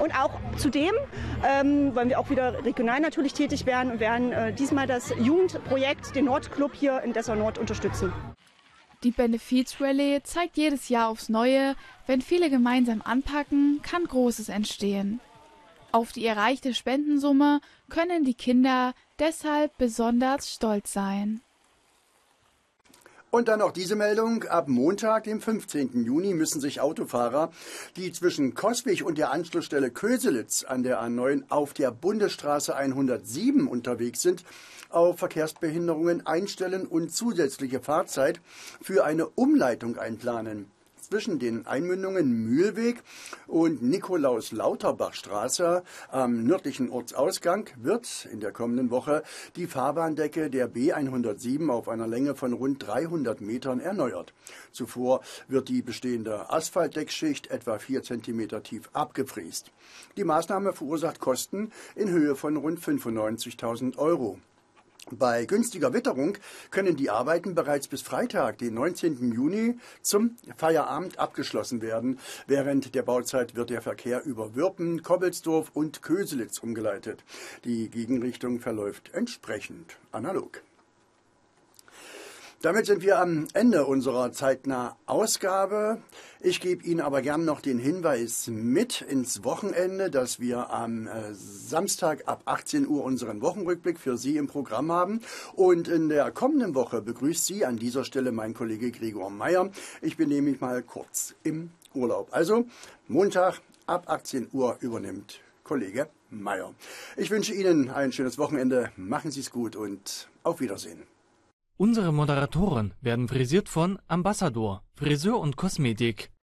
Und auch zudem wollen wir auch wieder regional natürlich tätig werden und werden diesmal das Jugendprojekt, den Nordclub hier in Dessau-Nord unterstützen. Die Benefiz-Rallye zeigt jedes Jahr aufs Neue, wenn viele gemeinsam anpacken, kann Großes entstehen. Auf die erreichte Spendensumme können die Kinder deshalb besonders stolz sein. Und dann noch diese Meldung. Ab Montag, dem 15. Juni, müssen sich Autofahrer, die zwischen Coswig und der Anschlussstelle Köselitz an der A9 auf der Bundesstraße 107 unterwegs sind, auf Verkehrsbehinderungen einstellen und zusätzliche Fahrzeit für eine Umleitung einplanen. Zwischen den Einmündungen Mühlweg und Nikolaus-Lauterbach-Straße am nördlichen Ortsausgang wird in der kommenden Woche die Fahrbahndecke der B107 auf einer Länge von rund 300 Metern erneuert. Zuvor wird die bestehende Asphaltdeckschicht etwa 4 cm tief abgefräst. Die Maßnahme verursacht Kosten in Höhe von rund 95.000 €. Bei günstiger Witterung können die Arbeiten bereits bis Freitag, den 19. Juni, zum Feierabend abgeschlossen werden. Während der Bauzeit wird der Verkehr über Würpen, Kobbelsdorf und Köselitz umgeleitet. Die Gegenrichtung verläuft entsprechend analog. Damit sind wir am Ende unserer zeitnahen Ausgabe. Ich gebe Ihnen aber gern noch den Hinweis mit ins Wochenende, dass wir am Samstag ab 18 Uhr unseren Wochenrückblick für Sie im Programm haben. Und in der kommenden Woche begrüßt Sie an dieser Stelle mein Kollege Gregor Meyer. Ich bin nämlich mal kurz im Urlaub. Also Montag ab 18 Uhr übernimmt Kollege Meyer. Ich wünsche Ihnen ein schönes Wochenende. Machen Sie es gut und auf Wiedersehen. Unsere Moderatoren werden frisiert von Ambassador, Friseur und Kosmetik.